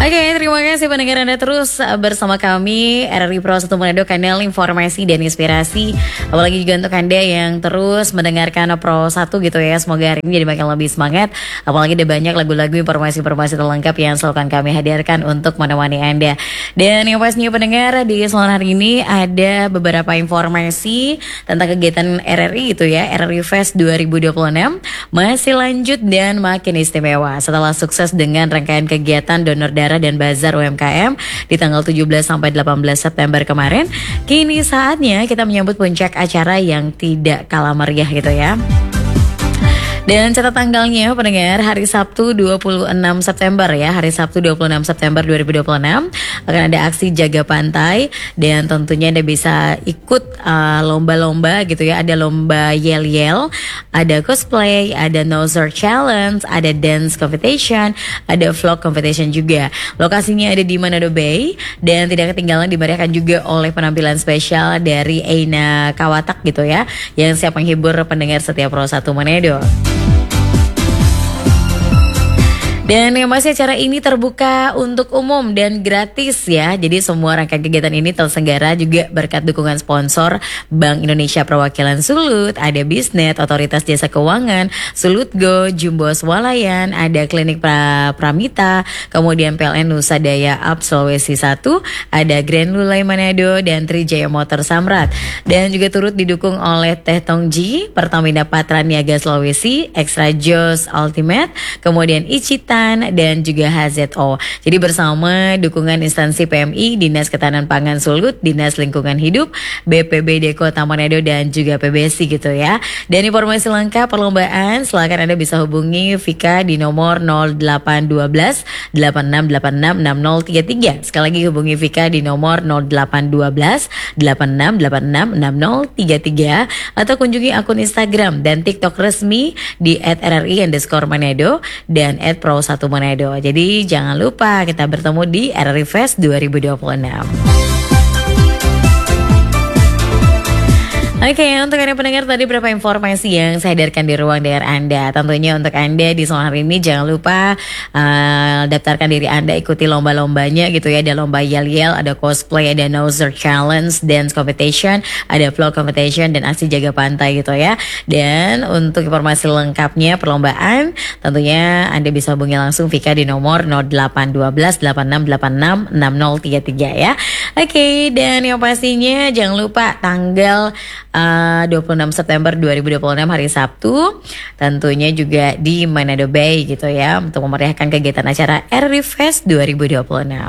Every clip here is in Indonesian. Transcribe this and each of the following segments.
Oke, terima kasih pendengar Anda terus bersama kami RRI Pro 1 Manado, kanal informasi dan inspirasi. Apalagi juga untuk Anda yang terus mendengarkan Pro 1 gitu ya. Semoga hari ini jadi makin lebih semangat. Apalagi ada banyak lagu-lagu informasi-informasi terlengkap yang selalu akan kami hadirkan untuk menemani Anda. Dan yang pastinya pendengar, di sore hari ini ada beberapa informasi tentang kegiatan RRI itu ya. RRI Fest 2026 masih lanjut dan makin istimewa setelah sukses dengan rangkaian kegiatan donor darah dan bazar UMKM di tanggal 17 sampai 18 September kemarin. Kini saatnya kita menyambut puncak acara yang tidak kalah meriah gitu ya. Dan catat tanggalnya pendengar, hari Sabtu 26 September ya. Hari Sabtu 26 September 2026 akan ada aksi jaga pantai. Dan tentunya Anda bisa ikut lomba-lomba gitu ya. Ada lomba yel-yel, ada cosplay, ada noser challenge, ada dance competition, ada vlog competition juga. Lokasinya ada di Manado Bay. Dan tidak ketinggalan dimeriahkan juga oleh penampilan spesial dari Eina Kawatak gitu ya, yang siap menghibur pendengar setiap Pro 1 Manado. Dan yang masih acara ini terbuka untuk umum dan gratis ya. Jadi semua rangkaian kegiatan ini terselenggara juga berkat dukungan sponsor Bank Indonesia Perwakilan Sulut, ada Bisnet, Otoritas Jasa Keuangan, Sulut Go, Jumbo Swalayan, ada Klinik Pramita, kemudian PLN Nusa Daya Up Sulawesi 1, ada Grand Lulai Manado dan Trijaya Motor Samrat. Dan juga turut didukung oleh Teh Tongji, Pertamina Patra Niaga Sulawesi, Extra Jos Ultimate, kemudian Ichitan dan juga HZO. Jadi bersama dukungan instansi PMI, Dinas Ketahanan Pangan Sulut, Dinas Lingkungan Hidup, BPBD Kota Manado dan juga PBSI gitu ya. Dan informasi lengkap perlombaan silakan Anda bisa hubungi Vika di nomor 0812 8686 6033. Sekali lagi hubungi Vika di nomor 0812 8686 6033 atau kunjungi akun Instagram dan TikTok resmi di @RRI_Manado dan @Pro 1 Manado. Jadi jangan lupa kita bertemu di RRI Fest 2026. Oke, untuk Anda pendengar tadi berapa informasi yang saya hadirkan di ruang dengar Anda. Tentunya untuk Anda di sore hari ini jangan lupa daftarkan diri Anda, ikuti lomba-lombanya gitu ya. Ada lomba yel-yel, ada cosplay, ada noser challenge, dance competition, ada vlog competition dan aksi jaga pantai gitu ya. Dan untuk informasi lengkapnya perlombaan tentunya Anda bisa hubungi langsung Vika di nomor 0812 8686 6033 ya. Oke, dan yang pastinya jangan lupa tanggal 26 September 2026 hari Sabtu tentunya juga di Manado Bay gitu ya, untuk memeriahkan kegiatan acara RRI Fest 2026.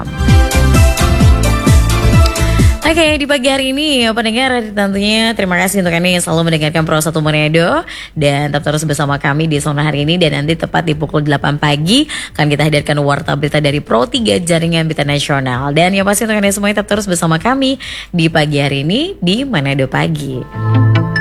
Oke, di pagi hari ini pendengar tentunya terima kasih untuk Anda yang selalu mendengarkan Pro 1 Manado dan tetap terus bersama kami di zona hari ini. Dan nanti tepat di pukul 8 pagi akan kita hadirkan warta berita dari Pro 3 Jaringan Berita Nasional. Dan yang pasti untuk Anda semuanya tetap terus bersama kami di pagi hari ini di Manado Pagi.